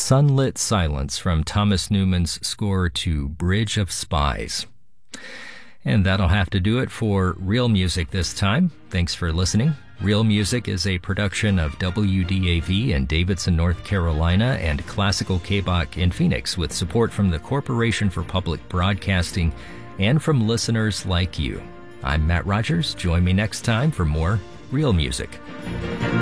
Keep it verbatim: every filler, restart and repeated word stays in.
Sunlit Silence from Thomas Newman's score to Bridge of Spies. And that'll have to do it for Real Music this time. Thanks for listening. Real Music is a production of W D A V in Davidson, North Carolina, and Classical K B O C in Phoenix, with support from the Corporation for Public Broadcasting and from listeners like you. I'm Matt Rogers. Join me next time for more Real Music.